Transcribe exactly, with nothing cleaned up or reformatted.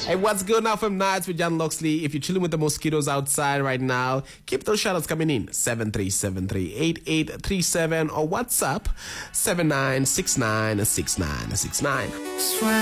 Hey, what's good now from Nights with Jan Loxley? If you're chilling with the mosquitoes outside right now, keep those shoutouts coming in. seven three seven three, eight eight three seven or WhatsApp seven nine six nine six nine six nine.